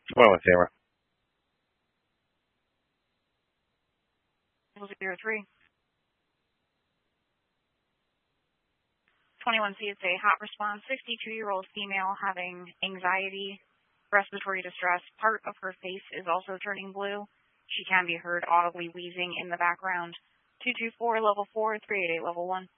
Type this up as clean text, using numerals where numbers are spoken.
Well, with Sarah. 003. 21C, it's a hot response, 62-year-old female having anxiety, respiratory distress. Part of her face is also turning blue. She can be heard audibly wheezing in the background. 224, level 4, 388, level 1.